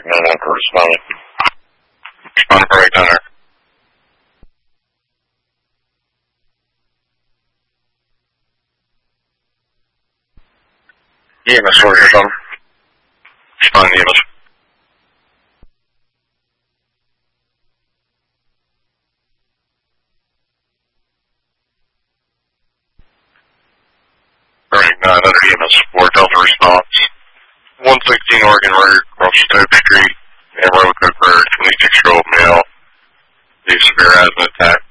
911 for responding. Responding for right down there. EMS order or something. Responding to EMS. Alright, another EMS 4 Delta response. 116 Oregon Road, across Stoke Street, and road code for 26-year-old male. A severe asthma attack.